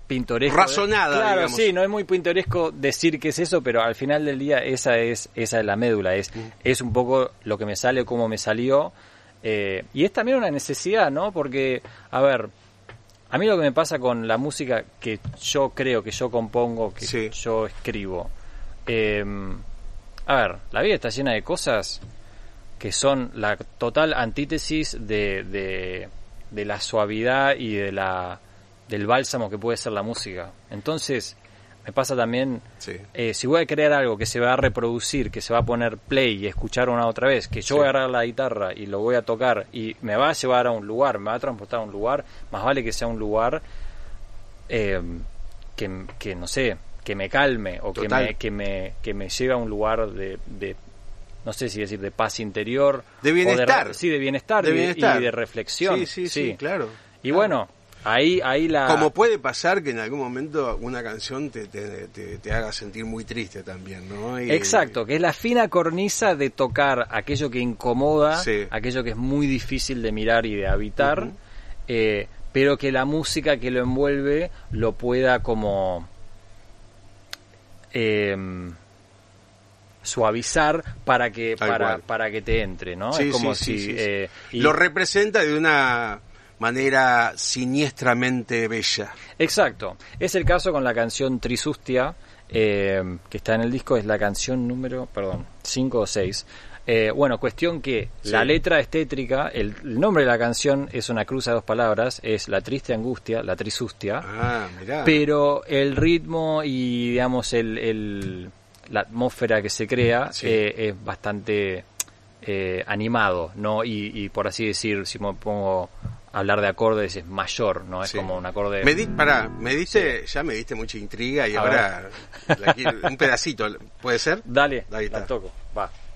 pintoresco. Razonada, claro, digamos. sí, no es muy pintoresco decir que es eso, pero al final del día esa es la médula, es un poco lo que me sale, cómo me salió, y es también una necesidad, ¿no? Porque, a ver, a mí lo que me pasa con la música que yo creo, que yo compongo, que yo escribo, a ver, la vida está llena de cosas que son la total antítesis de la suavidad y del bálsamo que puede ser la música. Entonces, me pasa también, si voy a crear algo que se va a reproducir, que se va a poner play y escuchar una otra vez, que yo voy a agarrar la guitarra y lo voy a tocar y me va a llevar a un lugar, me va a transportar a un lugar, más vale que sea un lugar que no sé, que me calme o que me lleve a un lugar de no sé si decir de paz interior, de bienestar, de bienestar y de reflexión. Sí, claro. Y bueno, ahí la... Como puede pasar que en algún momento una canción te haga sentir muy triste también, ¿no? Exacto, que es la fina cornisa de tocar aquello que incomoda, aquello que es muy difícil de mirar y de habitar, pero que la música que lo envuelve lo pueda como suavizar para que te entre, ¿no? Sí, es como lo representa de una manera siniestramente bella. Exacto. Es el caso con la canción Trisustia, que está en el disco, es la canción número, 5 o 6. Bueno, cuestión que la letra es tétrica, el nombre de la canción es una cruz de dos palabras, es la triste angustia, la trisustia, mirá. Pero el ritmo y, digamos, la atmósfera que se crea es bastante animado, ¿no? Y por así decir, si me pongo a hablar de acordes, es mayor, ¿no? Es como un acorde... me diste mucha intriga y ahora un pedacito, ¿puede ser? Dale, ahí está. la toco, va.